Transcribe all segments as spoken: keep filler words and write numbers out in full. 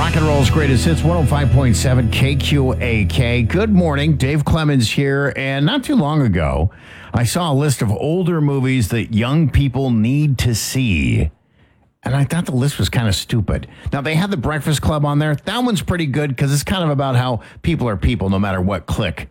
Rock and Roll's greatest hits, one oh five point seven K Q A K. Good morning, Dave Clemens here. And not too long ago, I saw a list of older movies that young people need to see. And I thought the list was kind of stupid. Now, they had The Breakfast Club on there. That one's pretty good because it's kind of about how people are people no matter what clique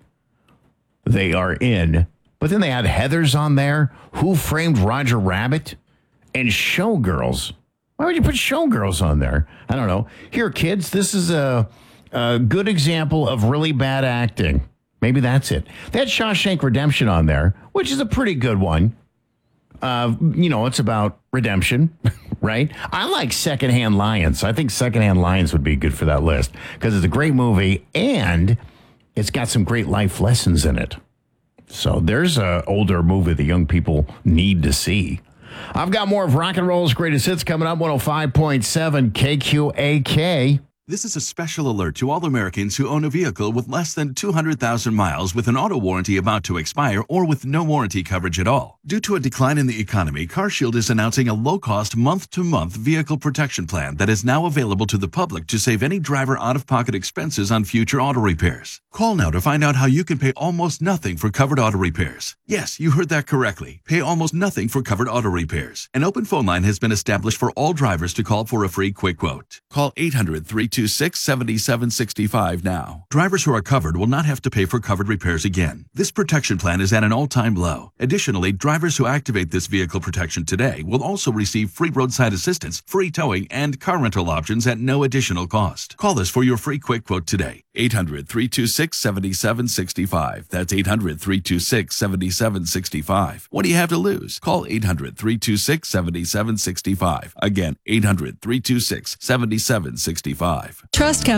they are in. But then they had Heathers on there, Who Framed Roger Rabbit, and Showgirls. Why would you put Showgirls on there? I don't know. Here, kids, this is a, a good example of really bad acting. Maybe that's it. They had Shawshank Redemption on there, which is a pretty good one. Uh, you know, it's about redemption, right? I like Secondhand Lions. I think Secondhand Lions would be good for that list because it's a great movie and it's got some great life lessons in it. So there's an older movie that young people need to see. I've got more of Rock and Roll's greatest hits coming up, one oh five point seven K Q A K. This is a special alert to all Americans who own a vehicle with less than two hundred thousand miles with an auto warranty about to expire or with no warranty coverage at all. Due to a decline in the economy, CarShield is announcing a low-cost month-to-month vehicle protection plan that is now available to the public to save any driver out-of-pocket expenses on future auto repairs. Call now to find out how you can pay almost nothing for covered auto repairs. Yes, you heard that correctly. Pay almost nothing for covered auto repairs. An open phone line has been established for all drivers to call for a free quick quote. Call eight hundred, three two six, seven seven six five now. Drivers who are covered will not have to pay for covered repairs again. This protection plan is at an all-time low. Additionally, drivers who activate this vehicle protection today will also receive free roadside assistance, free towing, and car rental options at no additional cost. Call us for your free quick quote today. eight hundred, three two six, seven seven six five. That's eight hundred, three two six, seven seven six five. What do you have to lose? Call eight hundred, three two six, seven seven six five. Again, eight hundred, three two six, seven seven six five. Trust